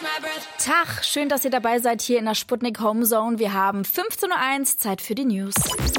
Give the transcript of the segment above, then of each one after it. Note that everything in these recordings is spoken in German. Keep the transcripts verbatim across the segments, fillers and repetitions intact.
Tag, schön, dass ihr dabei seid hier in der Sputnik Home Zone. Wir haben fünfzehn Uhr eins, Zeit für die News.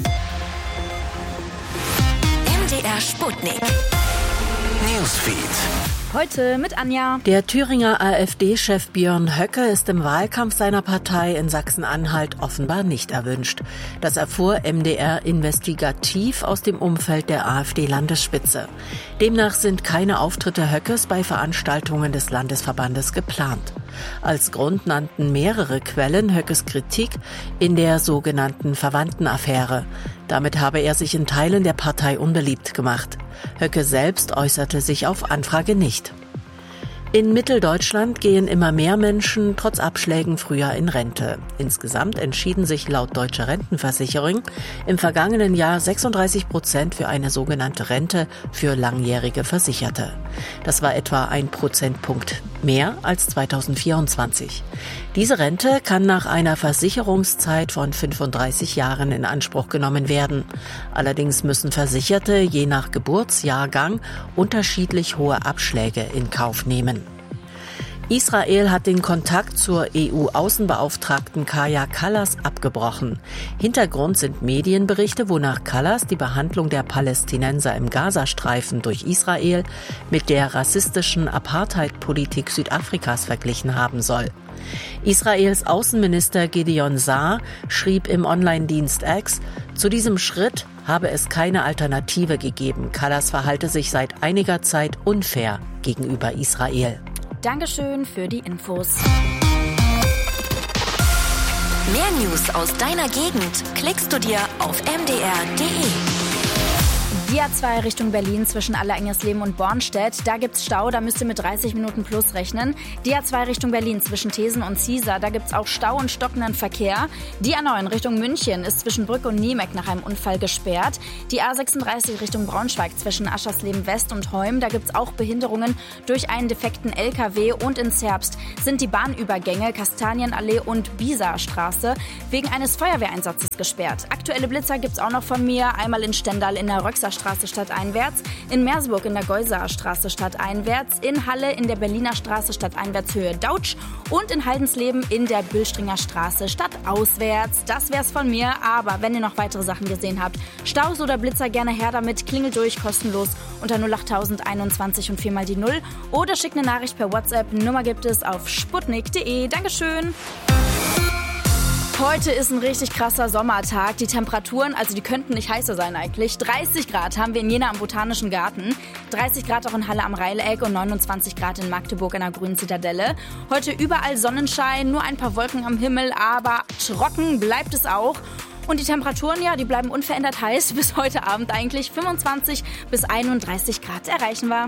M D R Sputnik Newsfeed. Heute mit Anja. Der Thüringer AfD-Chef Björn Höcke ist im Wahlkampf seiner Partei in Sachsen-Anhalt offenbar nicht erwünscht. Das erfuhr M D R investigativ aus dem Umfeld der AfD-Landesspitze. Demnach sind keine Auftritte Höckes bei Veranstaltungen des Landesverbandes geplant. Als Grund nannten mehrere Quellen Höckes Kritik in der sogenannten Verwandtenaffäre. Damit habe er sich in Teilen der Partei unbeliebt gemacht. Höcke selbst äußerte sich auf Anfrage nicht. In Mitteldeutschland gehen immer mehr Menschen trotz Abschlägen früher in Rente. Insgesamt entschieden sich laut Deutscher Rentenversicherung im vergangenen Jahr sechsunddreißig Prozent für eine sogenannte Rente für langjährige Versicherte. Das war etwa ein Prozentpunkt mehr als zweitausendvierundzwanzig. Diese Rente kann nach einer Versicherungszeit von fünfunddreißig Jahren in Anspruch genommen werden. Allerdings müssen Versicherte je nach Geburtsjahrgang unterschiedlich hohe Abschläge in Kauf nehmen. Israel hat den Kontakt zur E U-Außenbeauftragten Kaja Kallas abgebrochen. Hintergrund sind Medienberichte, wonach Kallas die Behandlung der Palästinenser im Gazastreifen durch Israel mit der rassistischen Apartheid-Politik Südafrikas verglichen haben soll. Israels Außenminister Gideon Saar schrieb im Online-Dienst X, zu diesem Schritt habe es keine Alternative gegeben. Kallas verhalte sich seit einiger Zeit unfair gegenüber Israel. Dankeschön für die Infos. Mehr News aus deiner Gegend klickst du dir auf m d r punkt d e. Die A zwei Richtung Berlin zwischen Allerengersleben und Bornstedt, da gibt's Stau, da müsst ihr mit dreißig Minuten plus rechnen. Die A zwei Richtung Berlin zwischen Thesen und Ziesar, da gibt's auch Stau und stockenden Verkehr. Die A neun Richtung München ist zwischen Brück und Niemeck nach einem Unfall gesperrt. Die A sechsunddreißig Richtung Braunschweig zwischen Aschersleben West und Heum, da gibt's auch Behinderungen durch einen defekten L K W. Und in Zerbst sind die Bahnübergänge Kastanienallee und Biesarstraße wegen eines Feuerwehreinsatzes gesperrt. Aktuelle Blitzer gibt's auch noch von mir, einmal in Stendal in der Röxerstraße stadteinwärts, in Merseburg in der Geusaer Straße stadteinwärts, in Halle in der Berliner Straße stadteinwärts Höhe Dautsch und in Haldensleben in der Billstringer Straße stadtauswärts. Das wär's von mir, aber wenn ihr noch weitere Sachen gesehen habt, Staus oder Blitzer, gerne her damit, klingelt durch, kostenlos unter null acht tausend einundzwanzig und viermal die Null oder schickt eine Nachricht per WhatsApp. Nummer gibt es auf sputnik punkt de. Dankeschön. Heute ist ein richtig krasser Sommertag. Die Temperaturen, also die könnten nicht heißer sein eigentlich. dreißig Grad haben wir in Jena am Botanischen Garten, dreißig Grad auch in Halle am Reileck und neunundzwanzig Grad in Magdeburg an der Grünen Zitadelle. Heute überall Sonnenschein, nur ein paar Wolken am Himmel, aber trocken bleibt es auch. Und die Temperaturen, ja, die bleiben unverändert heiß bis heute Abend eigentlich. fünfundzwanzig bis einunddreißig Grad erreichen wir.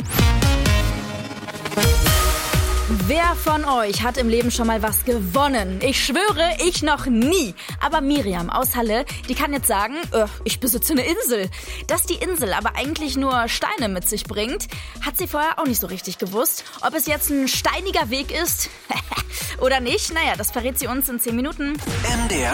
Wer von euch hat im Leben schon mal was gewonnen? Ich schwöre, ich noch nie. Aber Miriam aus Halle, die kann jetzt sagen, äh, ich besitze eine Insel. Dass die Insel aber eigentlich nur Steine mit sich bringt, hat sie vorher auch nicht so richtig gewusst. Ob es jetzt ein steiniger Weg ist oder nicht, naja, das verrät sie uns in zehn Minuten. M D R